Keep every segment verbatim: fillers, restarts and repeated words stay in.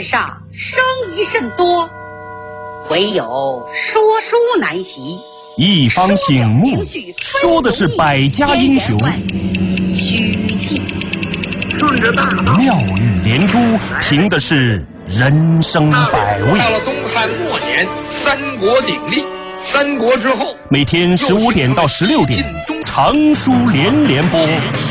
上生意甚多，唯有说书难习。 一方醒目，说的是百家英雄， 虚气顺着大道， 妙语连珠，凭的是人生百味。 到了东汉末年，三国鼎立，三国之后， 每天十五点到十六点，长书连连播。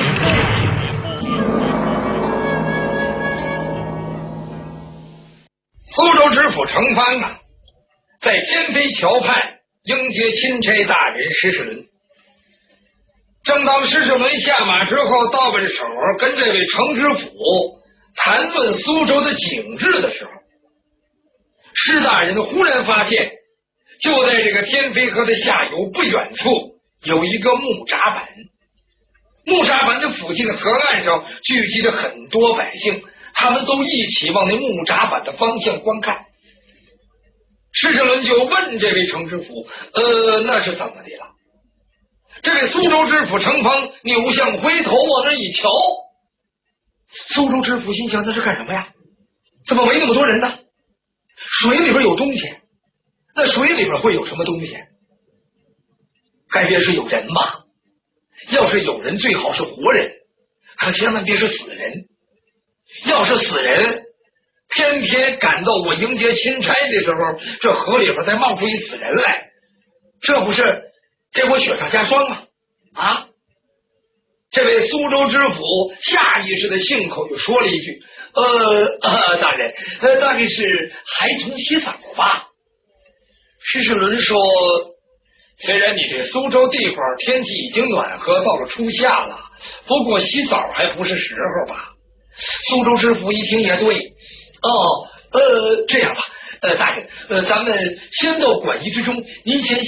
苏州知府程芳啊，在天妃桥畔迎接钦差大人施世伦。正当施世伦下马之后，倒奔手跟这位程知府谈论苏州的景致的时候，施大人忽然发现，就在这个天妃河的下游不远处有一个木闸板。木闸板的附近的河岸上聚集着很多百姓，他们都一起往那木闸板的方向观看。施世伦就问这位程知府：“呃，那是怎么的了？”这位苏州知府程芳扭向回头往那一瞧，苏州知府心想：那是干什么呀？怎么没那么多人呢？水里边有东西，那水里边会有什么东西？该别是有人吧？要是有人，最好是活人，可千万别是死人。要是死人，偏偏赶到我迎接钦差的时候，这河里边再冒出一死人来，这不是给我雪上加霜吗？啊！这位苏州知府下意识的信口就说了一句：“呃，呃大人，呃，大概是孩童洗澡吧。”施世伦说：“虽然你这苏州地方天气已经暖和，到了初夏了，不过洗澡还不是时候吧？”苏州知府一听也对，哦，呃，这样吧，呃，大人，呃，咱们先到馆驿之中，您先